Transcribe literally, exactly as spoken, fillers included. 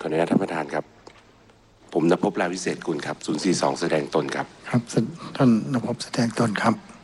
ออนุญาตท่านประธานครับผมณภพ ลาวิเศษกุลครับศูนย์สี่สองแสดงตนครับครับท่านณภพแสดงตนครับ